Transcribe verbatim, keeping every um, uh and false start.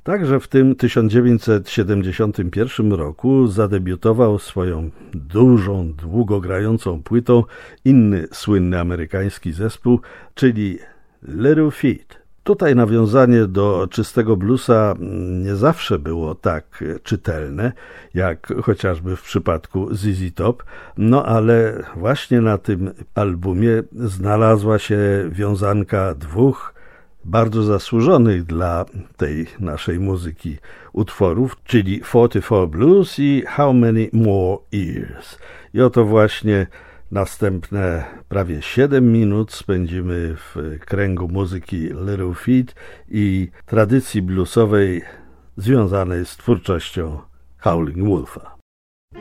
Także w tym tysiąc dziewięćset siedemdziesiątym pierwszym roku zadebiutował swoją dużą, długogrającą płytą inny słynny amerykański zespół, czyli Little Feat. Tutaj nawiązanie do czystego bluesa nie zawsze było tak czytelne, jak chociażby w przypadku Z Z Top, no ale właśnie na tym albumie znalazła się wiązanka dwóch bardzo zasłużonych dla tej naszej muzyki utworów, czyli czterdzieści cztery Blues i How Many More Years. I oto właśnie następne prawie siedem minut spędzimy w kręgu muzyki Little Feat i tradycji bluesowej związanej z twórczością Howlin' Wolfa.